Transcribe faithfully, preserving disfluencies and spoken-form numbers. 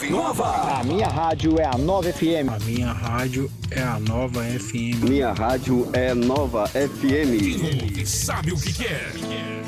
Nova. A minha rádio é a Nova F M. A minha rádio é a Nova F M. Minha rádio é Nova F M. Quem ouve sabe o que quer.